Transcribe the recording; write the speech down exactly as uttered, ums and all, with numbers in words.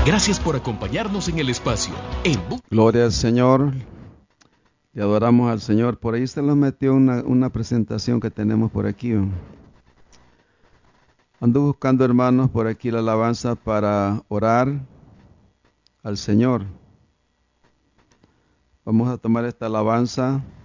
Gracias por acompañarnos en el espacio. En Bu- Gloria al Señor. Le adoramos al Señor. Por ahí se nos metió una, una presentación que tenemos por aquí. Ando buscando, hermanos, por aquí la alabanza para orar al Señor. Vamos a tomar esta alabanza